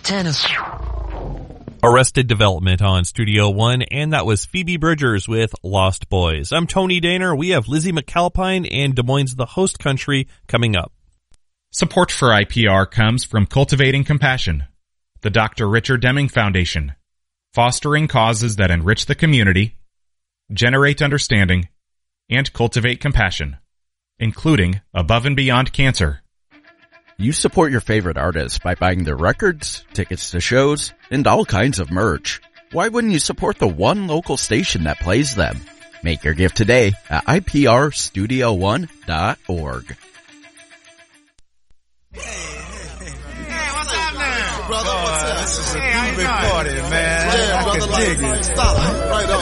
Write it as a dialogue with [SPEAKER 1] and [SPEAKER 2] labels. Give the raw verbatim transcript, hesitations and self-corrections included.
[SPEAKER 1] Tennis.
[SPEAKER 2] Arrested Development on Studio One, and that was Phoebe Bridgers with Lost Boys. I'm Tony Daner. We have Lizzie McAlpine and Des Moines the Host Country coming up.
[SPEAKER 3] Support for I P R comes from Cultivating Compassion, the Doctor Richard Deming Foundation, fostering causes that enrich the community, generate understanding, and cultivate compassion, including Above and Beyond Cancer.
[SPEAKER 4] You support your favorite artists by buying their records, tickets to shows, and all kinds of merch. Why wouldn't you support the one local station that plays them? Make your gift today at I P R studio one dot org.
[SPEAKER 5] Hey, hey, hey. Hey, what's up now? Brother, what's up? This is a hey, big party, man. Yeah, brother, like, stop. Right on.